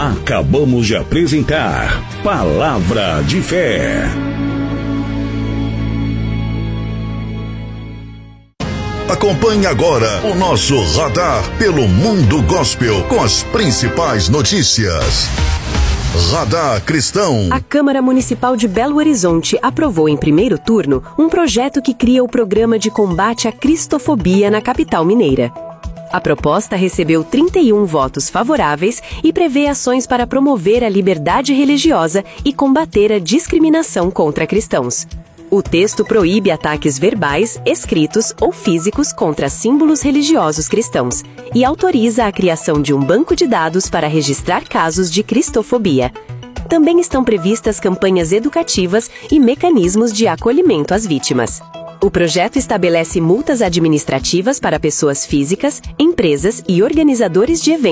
Acabamos de apresentar Palavra de Fé. Acompanhe agora o nosso radar pelo Mundo Gospel com as principais notícias. Radar Cristão. A Câmara Municipal de Belo Horizonte aprovou em primeiro turno um projeto que cria o programa de combate à cristofobia na capital mineira. A proposta recebeu 31 votos favoráveis e prevê ações para promover a liberdade religiosa e combater a discriminação contra cristãos. O texto proíbe ataques verbais, escritos ou físicos contra símbolos religiosos cristãos e autoriza a criação de um banco de dados para registrar casos de cristofobia. Também estão previstas campanhas educativas e mecanismos de acolhimento às vítimas. O projeto estabelece multas administrativas para pessoas físicas, empresas e organizadores de eventos